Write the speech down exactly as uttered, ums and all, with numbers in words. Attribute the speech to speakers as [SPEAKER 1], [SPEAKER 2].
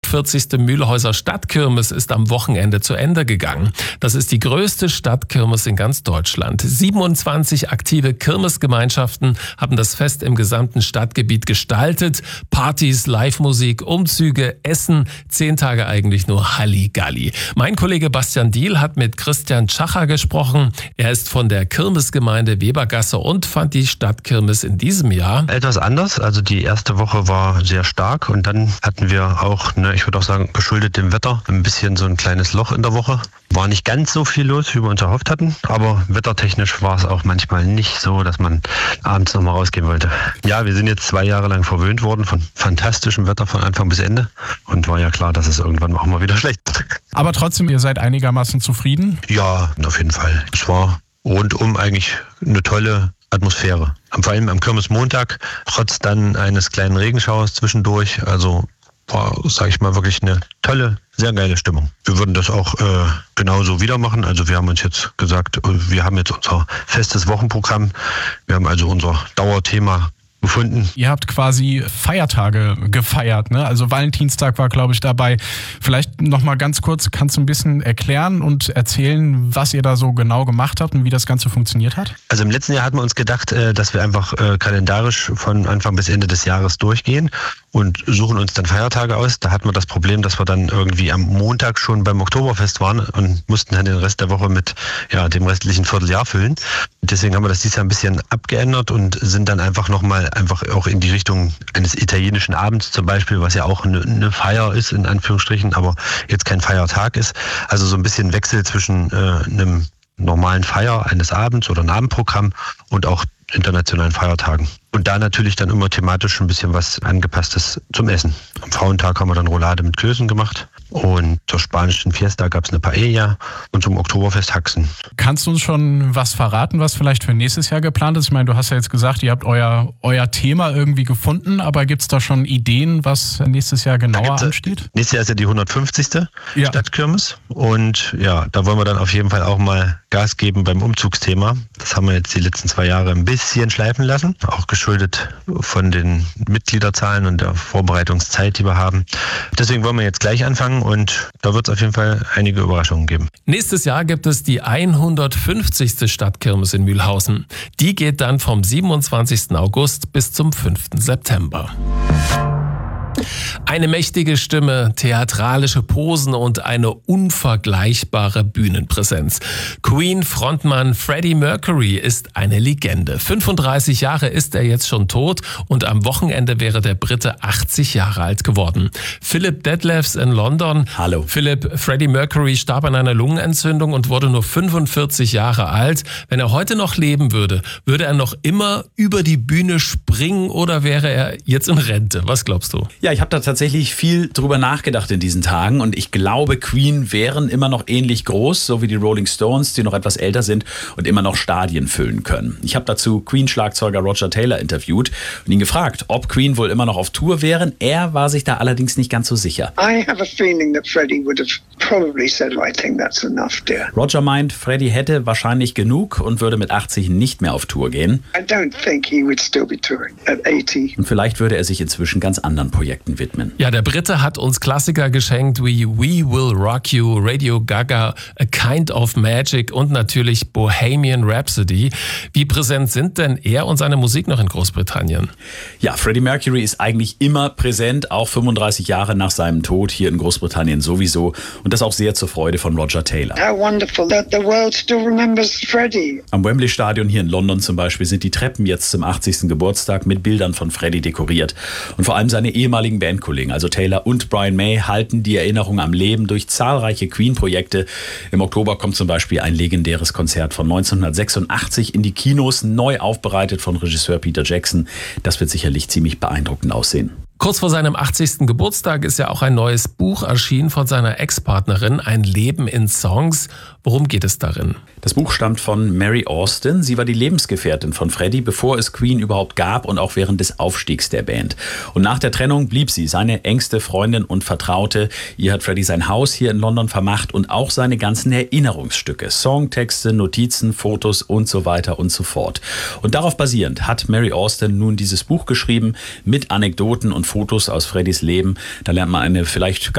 [SPEAKER 1] fünfundvierzigste Mühlhäuser Stadtkirmes ist am Wochenende zu Ende gegangen. Das ist die größte Stadtkirmes in ganz Deutschland. siebenundzwanzig aktive Kirmesgemeinschaften haben das Fest im gesamten Stadtgebiet gestaltet. Partys, Live-Musik, Umzüge, Essen, zehn Tage eigentlich nur Halligalli. Mein Kollege Bastian Diehl hat mit Christian Tschacher gesprochen. Er ist von der Kirmesgemeinde Webergasse und fand die Stadtkirmes in diesem Jahr
[SPEAKER 2] etwas anders. Also die erste Woche war sehr stark und dann hatten wir auch, ne, ich würde auch sagen, geschuldet dem Wetter, ein bisschen so ein kleines Loch in der Woche. War nicht ganz so viel los, wie wir uns erhofft hatten, aber wettertechnisch war es auch manchmal nicht so, dass man abends nochmal rausgehen wollte. Ja, wir sind jetzt zwei Jahre lang verwöhnt worden von fantastischem Wetter von Anfang bis Ende und war ja klar, dass es irgendwann auch mal wieder schlecht wird.
[SPEAKER 3] Aber trotzdem, ihr seid einigermaßen zufrieden?
[SPEAKER 2] Ja, auf jeden Fall. Es war rundum eigentlich eine tolle Atmosphäre. Vor allem am Kirmesmontag, trotz dann eines kleinen Regenschauers zwischendurch, also war, sage ich mal, wirklich eine tolle, sehr geile Stimmung. Wir würden das auch äh, genauso wieder machen. Also wir haben uns jetzt gesagt, wir haben jetzt unser festes Wochenprogramm. Wir haben also unser Dauerthema gefunden.
[SPEAKER 3] Ihr habt quasi Feiertage gefeiert, ne? Also Valentinstag war, glaube ich, dabei. Vielleicht noch mal ganz kurz, kannst du ein bisschen erklären und erzählen, was ihr da so genau gemacht habt und wie das Ganze funktioniert hat?
[SPEAKER 2] Also im letzten Jahr hatten wir uns gedacht, dass wir einfach kalendarisch von Anfang bis Ende des Jahres durchgehen und suchen uns dann Feiertage aus. Da hatten wir das Problem, dass wir dann irgendwie am Montag schon beim Oktoberfest waren und mussten dann den Rest der Woche mit ja, dem restlichen Vierteljahr füllen. Deswegen haben wir das dieses Jahr ein bisschen abgeändert und sind dann einfach nochmal einfach auch in die Richtung eines italienischen Abends zum Beispiel, was ja auch eine, eine Feier ist, in Anführungsstrichen, aber jetzt kein Feiertag ist. Also so ein bisschen Wechsel zwischen äh, einem normalen Feier eines Abends oder einem Abendprogramm und auch internationalen Feiertagen. Und da natürlich dann immer thematisch ein bisschen was Angepasstes zum Essen. Am Frauentag haben wir dann Roulade mit Klößen gemacht und zur spanischen Fiesta gab es eine Paella und zum Oktoberfest Haxen.
[SPEAKER 3] Kannst du uns schon was verraten, was vielleicht für nächstes Jahr geplant ist? Ich meine, du hast ja jetzt gesagt, ihr habt euer, euer Thema irgendwie gefunden, aber gibt es da schon Ideen, was nächstes Jahr genauer ansteht?
[SPEAKER 2] Nächstes Jahr ist ja die hundertfünfzigste
[SPEAKER 3] Ja.
[SPEAKER 2] Stadtkirmes und ja, da wollen wir dann auf jeden Fall auch mal Gas geben beim Umzugsthema. Das haben wir jetzt die letzten zwei Jahre ein bisschen schleifen lassen, auch geschuldet von den Mitgliederzahlen und der Vorbereitungszeit, die wir haben. Deswegen wollen wir jetzt gleich anfangen und da wird es auf jeden Fall einige Überraschungen geben.
[SPEAKER 1] Nächstes Jahr gibt es die hundertfünfzigste Stadtkirmes in Mühlhausen. Die geht dann vom siebenundzwanzigsten August bis zum fünften September. Eine mächtige Stimme, theatralische Posen und eine unvergleichbare Bühnenpräsenz. Queen-Frontmann Freddie Mercury ist eine Legende. fünfunddreißig Jahre ist er jetzt schon tot und am Wochenende wäre der Brite achtzig Jahre alt geworden. Philip Detlefs in London.
[SPEAKER 4] Hallo.
[SPEAKER 1] Philip, Freddie Mercury starb an einer Lungenentzündung und wurde nur fünfundvierzig Jahre alt. Wenn er heute noch leben würde, würde er noch immer über die Bühne springen oder wäre er jetzt in Rente? Was glaubst du?
[SPEAKER 4] Ja, ich habe da tatsächlich viel drüber nachgedacht in diesen Tagen und ich glaube, Queen wären immer noch ähnlich groß, so wie die Rolling Stones, die noch etwas älter sind und immer noch Stadien füllen können. Ich habe dazu Queen-Schlagzeuger Roger Taylor interviewt und ihn gefragt, ob Queen wohl immer noch auf Tour wären. Er war sich da allerdings nicht ganz so sicher.
[SPEAKER 5] I have a feeling that Freddie would have probably said, I think that's enough, dear.
[SPEAKER 4] Roger meint, Freddie hätte wahrscheinlich genug und würde mit achtzig nicht mehr auf Tour gehen.
[SPEAKER 5] I don't think he would still be touring at eighty.
[SPEAKER 4] Und vielleicht würde er sich inzwischen ganz anderen Projekten widmen.
[SPEAKER 1] Ja, der Brite hat uns Klassiker geschenkt wie We Will Rock You, Radio Gaga, A Kind of Magic und natürlich Bohemian Rhapsody. Wie präsent sind denn er und seine Musik noch in Großbritannien?
[SPEAKER 4] Ja, Freddie Mercury ist eigentlich immer präsent, auch fünfunddreißig Jahre nach seinem Tod hier in Großbritannien sowieso. Und das auch sehr zur Freude von Roger Taylor.
[SPEAKER 5] How wonderful that the world still remembers Freddie.
[SPEAKER 4] Am Wembley Stadion hier in London zum Beispiel sind die Treppen jetzt zum achtzigsten Geburtstag mit Bildern von Freddie dekoriert. Und vor allem seine ehemaligen Bandkollegen, also Taylor und Brian May, halten die Erinnerung am Leben durch zahlreiche Queen-Projekte. Im Oktober kommt zum Beispiel ein legendäres Konzert von neunzehnhundertsechsundachtzig in die Kinos, neu aufbereitet von Regisseur Peter Jackson. Das wird sicherlich ziemlich beeindruckend aussehen.
[SPEAKER 1] Kurz vor seinem achtzigsten Geburtstag ist ja auch ein neues Buch erschienen von seiner Ex-Partnerin, Ein Leben in Songs. Worum geht es darin?
[SPEAKER 4] Das Buch stammt von Mary Austin. Sie war die Lebensgefährtin von Freddie, bevor es Queen überhaupt gab und auch während des Aufstiegs der Band. Und nach der Trennung blieb sie seine engste Freundin und Vertraute. Ihr hat Freddie sein Haus hier in London vermacht und auch seine ganzen Erinnerungsstücke, Songtexte, Notizen, Fotos und so weiter und so fort. Und darauf basierend hat Mary Austin nun dieses Buch geschrieben mit Anekdoten und Fotos aus Freddys Leben. Da lernt man eine vielleicht